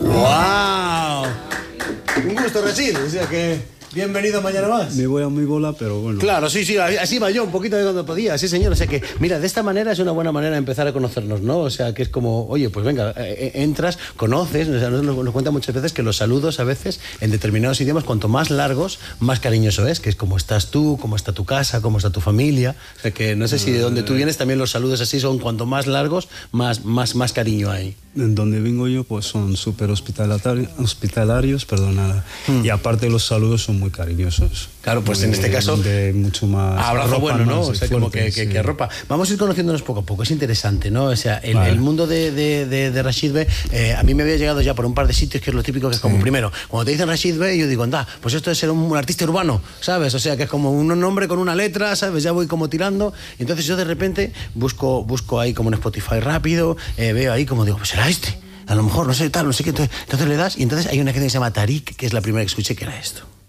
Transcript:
¡Wow! Un gusto, Rachid. O sea que... Bienvenido mañana más. Me voy a mi bola, pero bueno. Claro, sí, así va yo, un poquito de donde podía, sí señor. O sea que, mira, de esta manera es una buena manera de empezar a conocernos, ¿no? O sea que es como, oye, pues venga, entras, conoces, o sea, nos cuenta muchas veces que los saludos a veces, en determinados idiomas, cuanto más largos, más cariñoso es, que es como estás tú, cómo está tu casa, cómo está tu familia. O sea que no sé si de donde tú vienes también los saludos así son cuanto más largos, más cariño hay. En donde vengo yo, pues son súper hospitalarios, perdona. Y aparte los saludos son muy cariñosos. Claro, pues en este caso... De mucho más... Abrazo ropa, bueno, ¿no? más O sea, fuerte, como que sí. ropa. Vamos a ir conociéndonos poco a poco, es interesante, ¿no? O sea, el mundo de Rachid Bey, a mí me había llegado ya por un par de sitios, que es lo típico, que es como, primero, cuando te dicen Rachid Bey, yo digo, anda, pues esto es ser un artista urbano, ¿sabes? O sea, que es como un nombre con una letra, ¿sabes? Ya voy como tirando. Y entonces yo de repente busco ahí como en Spotify rápido, veo ahí como digo, pues será este. A lo mejor, no sé, tal, no sé qué. Entonces le das y entonces hay una canción que se llama Tarik, que es la primera que escuché, que era esto.